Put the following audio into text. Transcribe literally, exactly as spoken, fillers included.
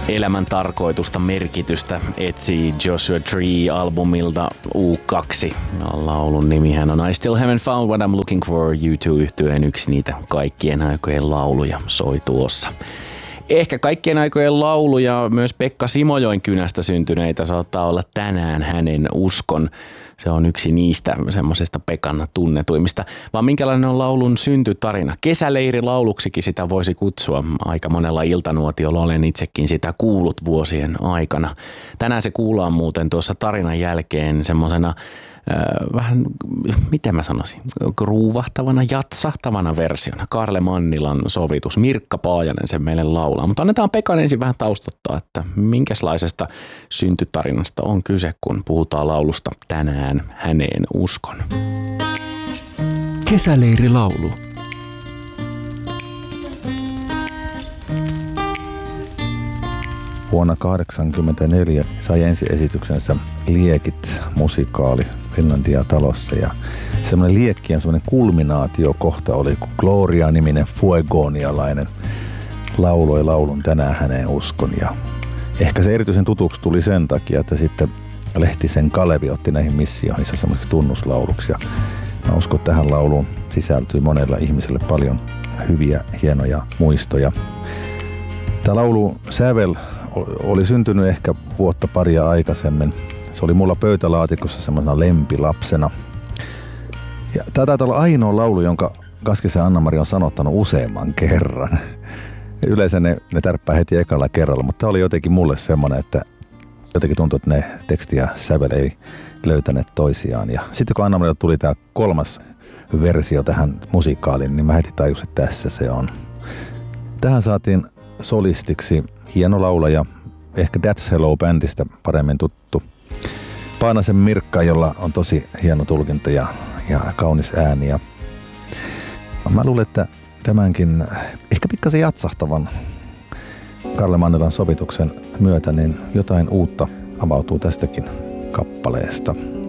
Elämän tarkoitusta, merkitystä etsii Joshua Tree-albumilta U kaksi. Laulun nimihän on I Still Haven't Found What I'm Looking For. U kaksi -yhtyeen yksi niitä kaikkien aikojen lauluja soi tuossa. Ehkä kaikkien aikojen lauluja myös Pekka Simojoen kynästä syntyneitä saattaa olla tänään hänen Uskon. Se on yksi niistä semmoisesta Pekan tunnetuimmista. Vaan minkälainen on laulun syntytarina? Kesäleirilauluksikin sitä voisi kutsua. Aika monella iltanuotiolla olen itsekin sitä kuullut vuosien aikana. Tänään se kuullaan muuten tuossa tarinan jälkeen semmoisena vähän, miten mä sanoisin, gruuvahtavana, jatsahtavana versiona. Kaarle Mannilan sovitus. Mirkka Paajanen sen meille laulaa. Mutta annetaan Pekan ensin vähän taustottaa, että minkälaisesta syntytarinasta on kyse, kun puhutaan laulusta Tänään häneen uskon. Kesäleirilaulu. Vuonna tuhatyhdeksänsataakahdeksankymmentäneljä sai ensiesityksensä Liekit musikaali Finlandia-talossa ja semmoinen liekkien semmoinen kulminaatiokohta oli, kun Gloria-niminen fuegonialainen lauloi laulun Tänään häneen uskon. Ja ehkä se erityisen tutuksi tuli sen takia, että sitten Lehtisen Kalevi otti näihin missioihinsa semmoiseksi tunnuslauluksi. Ja mä uskon, että tähän lauluun sisältyi monella ihmiselle paljon hyviä, hienoja muistoja. Tämä laulu sävel oli syntynyt ehkä vuotta paria aikaisemmin. Se oli mulla pöytälaatikossa semmoisena lempilapsena. Ja tämä taitaa olla ainoa laulu, jonka Kaskisen Anna-Mari on sanottanut useamman kerran. Yleensä ne, ne tärppää heti ekalla kerralla, mutta tämä oli jotenkin mulle semmoinen, että jotenkin tuntui, että ne teksti ja sävel ei löytäneet toisiaan. Ja sitten kun Anna-Marilla tuli tämä kolmas versio tähän musikaaliin, niin mä heti tajusin, että tässä se on. Tähän saatiin solistiksi hieno laulaja, ehkä That's Hello-bändistä paremmin tuttu Paanasen Mirkka, jolla on tosi hieno tulkinta ja, ja kaunis ääni. Ja mä luulen, että tämänkin ehkä pikkasen jatsahtavan Kaarle Mannilan sovituksen myötä niin jotain uutta avautuu tästäkin kappaleesta.